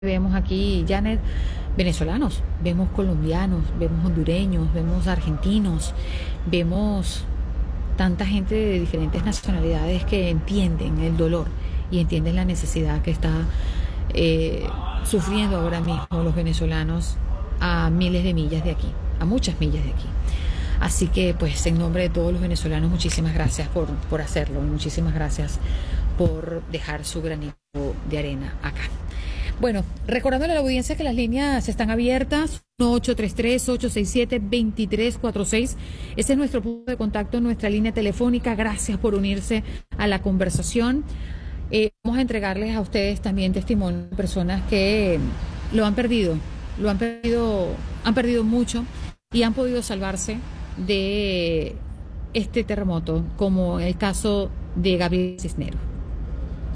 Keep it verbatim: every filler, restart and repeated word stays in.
Vemos aquí, Janet, venezolanos, vemos colombianos, vemos hondureños, vemos argentinos, vemos tanta gente de diferentes nacionalidades que entienden el dolor y entienden la necesidad que está eh, sufriendo ahora mismo los venezolanos a miles de millas de aquí, a muchas millas de aquí. Así que, pues, en nombre de todos los venezolanos, muchísimas gracias por, por hacerlo, muchísimas gracias por dejar su granito de arena acá. Bueno, recordándole a la audiencia que las líneas están abiertas, ocho tres tres, ocho seis siete, dos tres cuatro seis. Ese es nuestro punto de contacto, nuestra línea telefónica. Gracias por unirse a la conversación. Eh, vamos a entregarles a ustedes también testimonio de personas que lo han perdido, lo han perdido, han perdido mucho y han podido salvarse de este terremoto, como el caso de Gabriel Cisneros.